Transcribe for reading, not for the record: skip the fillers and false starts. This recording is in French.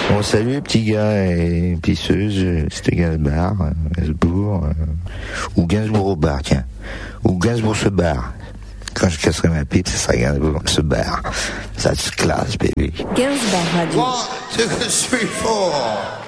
Bon, salut les petits gars et pisseuses, c'était Gainsbourg, ou Gainsbourg au bar, tiens. Ou Gainsbourg se barre. Quand je casserai ma pipe, ça sera Gainsbourg se barre. Ça se classe, baby. Gainsbourg Radio. 1, 2, 3, 4.